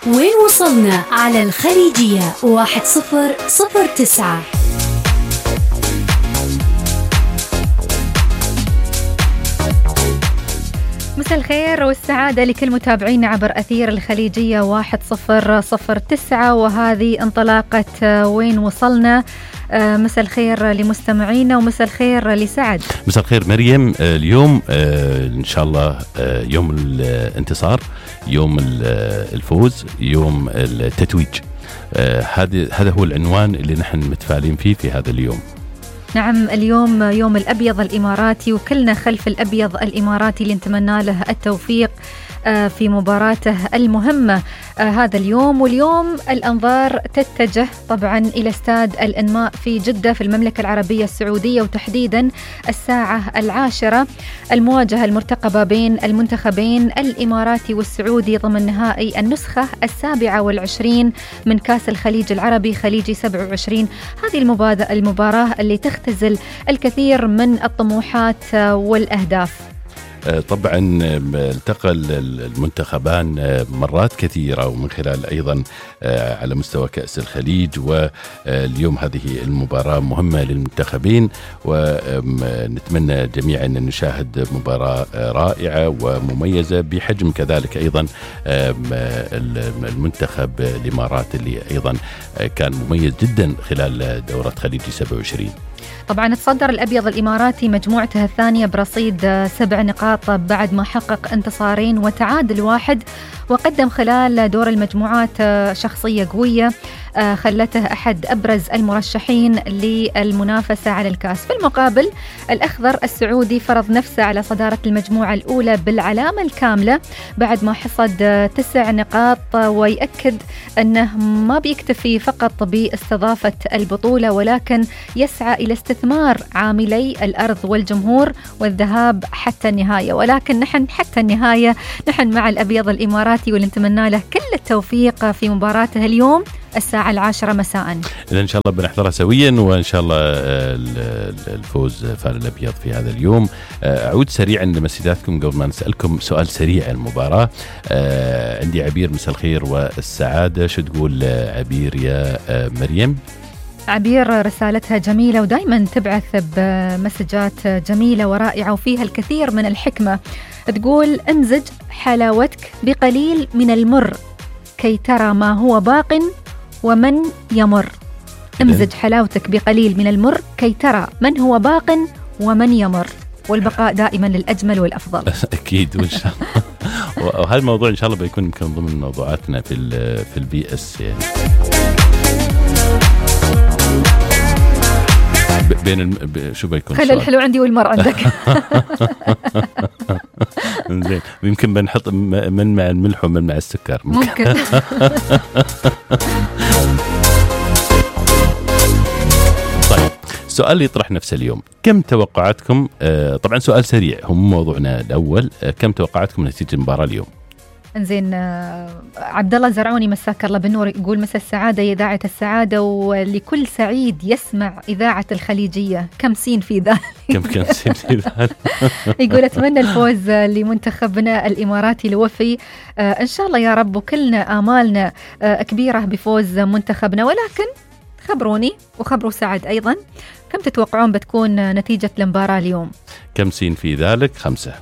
وين وصلنا على الخليجية 1009. مساء الخير والسعادة لكل متابعينا عبر أثير الخليجية 1009، وهذه انطلاقة وين وصلنا. مساء الخير لمستمعينا ومساء الخير لسعد. مساء الخير مريم. اليوم إن شاء الله يوم الانتصار، يوم الفوز، يوم التتويج. هذا هو العنوان اللي نحن متفائلين فيه في هذا اليوم. نعم، اليوم يوم الأبيض الإماراتي، وكلنا خلف الأبيض الإماراتي اللي نتمنى له التوفيق في مباراته المهمة هذا اليوم. واليوم الأنظار تتجه طبعا إلى استاد الإنماء في جدة في المملكة العربية السعودية، وتحديدا الساعة 10 المواجهة المرتقبة بين المنتخبين الإماراتي والسعودي ضمن نهائي النسخة 27 من كأس الخليج العربي خليجي 27. هذه المباراة اللي تختزل الكثير من الطموحات والأهداف. طبعا التقى المنتخبان مرات كثيرة، ومن خلال أيضا على مستوى كأس الخليج، واليوم هذه المباراة مهمة للمنتخبين، ونتمنى جميعا أن نشاهد مباراة رائعة ومميزة بحجم كذلك أيضا المنتخب الإمارات اللي أيضا كان مميز جدا خلال دورة خليجي 27. طبعا تصدر الأبيض الإماراتي مجموعته الثانية برصيد 7 نقاط بعد ما حقق انتصارين وتعادل 1، وقدم خلال دور المجموعات شخصية قوية خلته أحد أبرز المرشحين للمنافسة على الكاس. في المقابل الأخضر السعودي فرض نفسه على صدارة المجموعة الأولى بالعلامة الكاملة بعد ما حصد 9 نقاط، ويأكد أنه ما بيكتفي فقط باستضافة البطولة، ولكن يسعى إلى استثمار عاملي الأرض والجمهور والذهاب حتى النهاية. ولكن نحن حتى النهاية نحن مع الأبيض الإماراتي، ونتمنى له كل التوفيق في مباراته اليوم الساعة 10 مساء. إن شاء الله بنحضرها سويا، وإن شاء الله الفوز فال الأبيض في هذا اليوم. أعود سريعا لمسيداتكم قبل ما نسألكم سؤال سريع المباراة. عندي عبير، مساء الخير والسعادة. شو تقول عبير يا مريم؟ عبير رسالتها جميلة، ودايما تبعث بمسجات جميلة ورائعة وفيها الكثير من الحكمة. تقول: امزج حلاوتك بقليل من المر كي ترى ما هو باق ومن يمر. امزج حلاوتك بقليل من المر كي ترى من هو باق ومن يمر، والبقاء دائما للأجمل والأفضل. أكيد، وإن شاء الله. وهذا الموضوع إن شاء الله بيكون يمكن ضمن موضوعاتنا في البي اس يعني. شو بيكون؟ خلي الحلو عندي والمر عندك. زين، يمكن بنحط من مع الملح ومن مع السكر ممكن. طيب، السؤال يطرح نفسه اليوم: كم توقعاتكم؟ طبعا سؤال سريع، هم موضوعنا الأول. كم توقعاتكم نتيجة المباراة اليوم؟ انزين، عبد الله زرعوني مساك الله بالنور يقول: مساء السعادة يا إذاعة السعادة، ولكل سعيد يسمع إذاعة الخليجية. كم سين في ذلك؟ كم سين في ذلك؟ يقول: أتمنى الفوز لمنتخبنا الإماراتي الوفي إن شاء الله يا رب، وكلنا آمالنا كبيرة بفوز منتخبنا. ولكن خبروني وخبروا سعد أيضا، كم تتوقعون بتكون نتيجة المباراة اليوم؟ كم سين في ذلك؟ 5.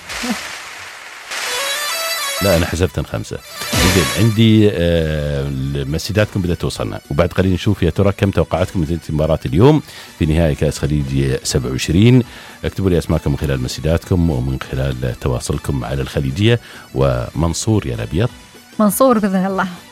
لا، أنا حسبتن 5. عندي مسيداتكم بدأت توصلنا، وبعد قليل نشوف يا ترى كم توقعاتكم نتيجة مباراة اليوم في نهائي كأس خليجي 27. اكتبوا لي أسماءكم من خلال مسيداتكم ومن خلال تواصلكم على الخليجية. ومنصور يا الأبيض، منصور بإذن الله.